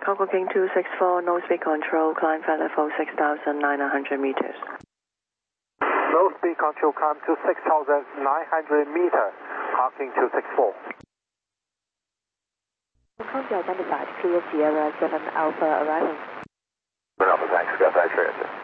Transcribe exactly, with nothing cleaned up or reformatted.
Concord King two six four, no speed control, climb flight level six thousand nine hundred meters. No speed control, climb to six thousand nine hundred meters, Concord two six four. Concord identified, clear Sierra seven Alpha arriving. Alpha, thanks, got that transit.